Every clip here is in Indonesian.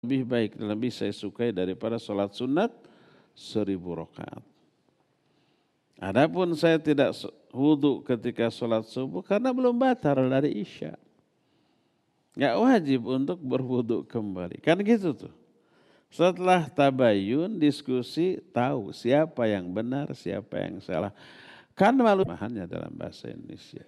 lebih baik dan lebih saya sukai daripada sholat sunat 1000 rakaat. Adapun saya tidak wudu ketika sholat subuh karena belum batal dari isya. Nggak wajib untuk berwudu kembali. Kan gitu tuh. Setelah tabayun, diskusi, tahu siapa yang benar, siapa yang salah. Kan malu mahannya dalam bahasa Indonesia.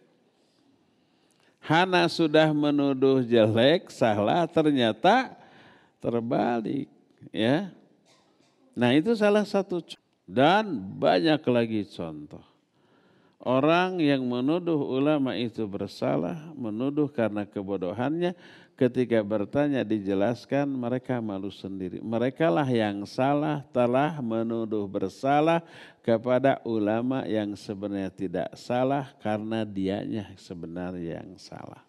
Hana sudah menuduh jelek, salah, ternyata terbalik. Ya. Nah itu salah satu dan banyak lagi contoh. Orang yang menuduh ulama itu bersalah, menuduh karena kebodohannya, ketika bertanya dijelaskan mereka malu sendiri. Merekalah yang salah telah menuduh bersalah kepada ulama yang sebenarnya tidak salah karena dianya sebenarnya yang salah.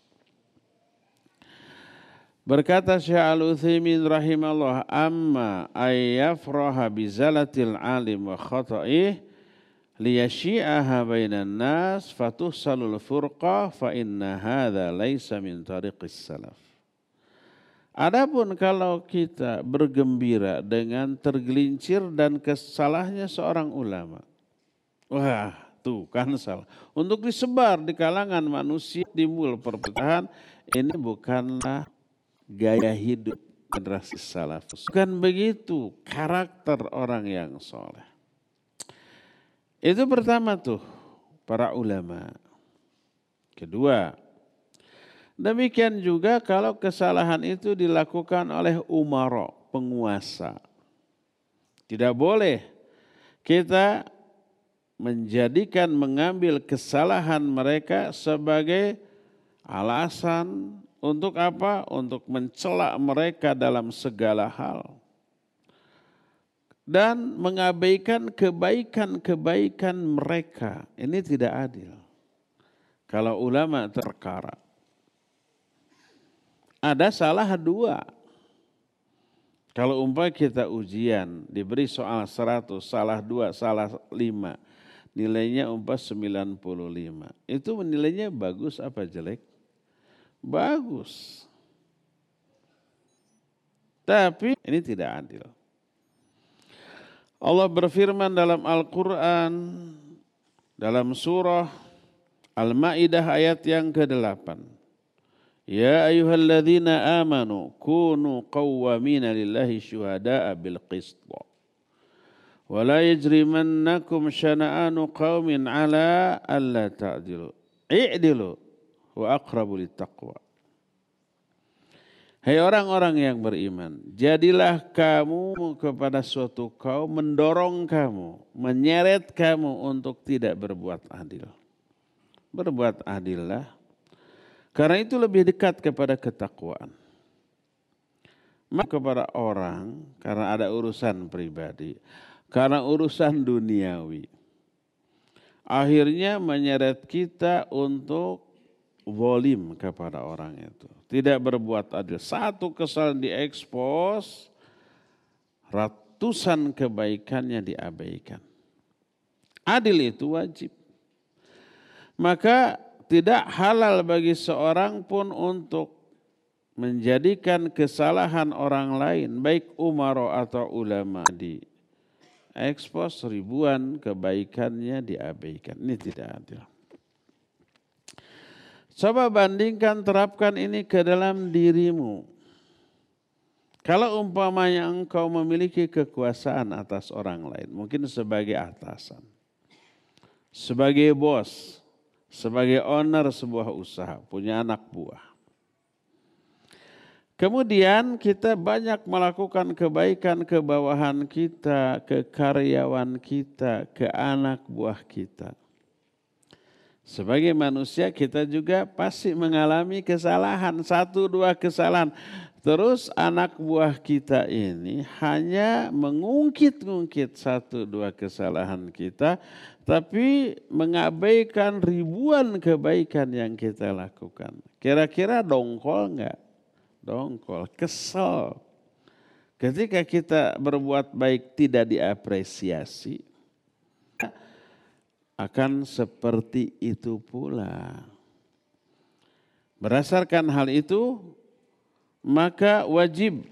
Berkata Syekh Al-Utsaimin rahimahullah, amma ayyafraha bizalatil alim wa khata'ih liyasyi'aha bainan nas fatuhsalul furqah fa inna hadza laisa min tariqis salaf. Adapun kalau kita bergembira dengan tergelincir dan kesalahnya seorang ulama, wah tuh kan salah. Untuk disebar di kalangan manusia timbul perpecahan, ini bukanlah gaya hidup generasi salafus. Bukan begitu karakter orang yang soleh. Itu pertama tuh para ulama. Kedua, demikian juga kalau kesalahan itu dilakukan oleh umara, penguasa. Tidak boleh kita mengambil kesalahan mereka sebagai alasan untuk apa? Untuk mencela mereka dalam segala hal. Dan mengabaikan kebaikan-kebaikan mereka. Ini tidak adil. Kalau ulama terkara. Ada salah dua. Kalau umpamanya kita ujian, diberi soal 100, salah 2, salah 5. Nilainya 95. Itu nilainya bagus apa jelek? Bagus. Tapi ini tidak adil. Allah berfirman dalam Al-Quran, dalam surah Al-Ma'idah ayat yang ke-8. Ya ayyuhalladzina amanu kunu qawwamina lillahi syuhada'a bil qisṭa. Wa la yajrimannakum syana'anu qaumin ala alla ta'dilu. I'dilu wa aqrabu littaqwa. Hai orang-orang yang beriman, jadilah kamu kepada suatu kaum mendorong kamu, menyeret kamu untuk tidak berbuat adil. Berbuat adillah, karena itu lebih dekat kepada ketakwaan. Maka kepada orang, karena ada urusan pribadi, karena urusan duniawi, akhirnya menyeret kita untuk zalim kepada orang itu. Tidak berbuat adil. Satu kesalahan diekspos, ratusan kebaikannya diabaikan. Adil itu wajib. Maka tidak halal bagi seorang pun untuk menjadikan kesalahan orang lain, baik umara atau ulama, diekspos, ribuan kebaikannya diabaikan. Ini tidak adil. Coba bandingkan, terapkan ini ke dalam dirimu. Kalau umpamanya engkau memiliki kekuasaan atas orang lain, mungkin sebagai atasan, sebagai bos, sebagai owner sebuah usaha, punya anak buah. Kemudian kita banyak melakukan kebaikan ke bawahan kita, ke karyawan kita, ke anak buah kita. Sebagai manusia kita juga pasti mengalami kesalahan, 1-2 kesalahan. Terus anak buah kita ini hanya mengungkit-ungkit 1-2 kesalahan kita, tapi mengabaikan ribuan kebaikan yang kita lakukan. Kira-kira dongkol enggak? Dongkol, kesel. Ketika kita berbuat baik tidak diapresiasi, akan seperti itu pula. Berdasarkan hal itu, maka wajib